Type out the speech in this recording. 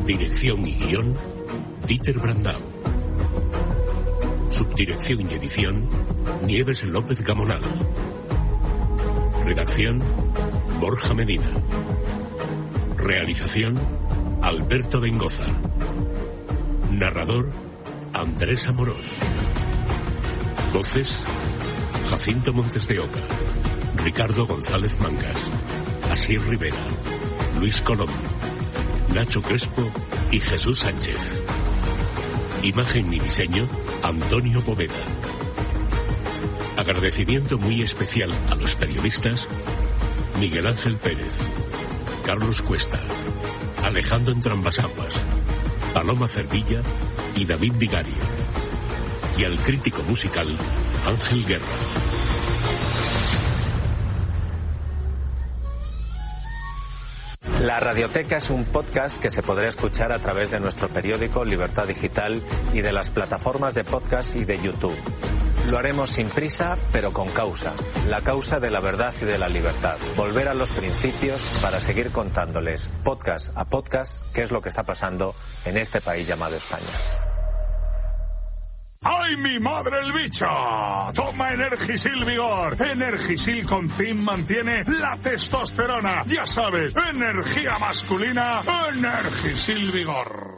Dirección y guión, Dieter Brandau. Subdirección y edición, Nieves López Gamonal. Redacción, Borja Medina. Realización, Alberto Bengoza. Narrador, Andrés Amorós. Voces, Jacinto Montes de Oca, Ricardo González Mangas, Asier Rivera, Luis Colón, Nacho Crespo y Jesús Sánchez. Imagen y diseño, Antonio Poveda. Agradecimiento muy especial a los periodistas Miguel Ángel Pérez, Carlos Cuesta, Alejandro Entrambas-Aguas, Paloma Cervilla y David Vigario. Y al crítico musical Ángel Guerra. La Radioteca es un podcast que se podrá escuchar a través de nuestro periódico Libertad Digital y de las plataformas de podcast y de YouTube. Lo haremos sin prisa, pero con causa. La causa de la verdad y de la libertad. Volver a los principios para seguir contándoles, podcast a podcast, qué es lo que está pasando en este país llamado España. ¡Ay, mi madre el bicho! Toma Energisil Vigor. Energisil con zinc mantiene la testosterona. Ya sabes, energía masculina, Energisil Vigor.